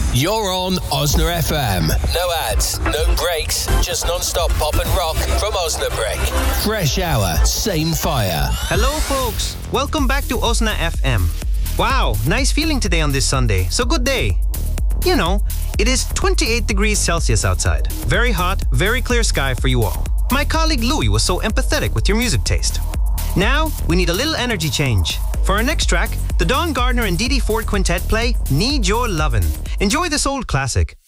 You're on Osna FM. No ads, no breaks, just non-stop pop and rock from Osnabrück. Fresh hour, same fire. Hello, folks. Welcome back to Osna FM. Wow, nice feeling today on this Sunday. So good day. You know, it is 28 degrees Celsius outside. Very hot, very clear sky for you all. My colleague Louis was so empathetic with your music taste. Now, we need a little energy change. For our next track, the Don Gardner and Dee Dee Ford Quintet play Need Your Lovin'. Enjoy this old classic.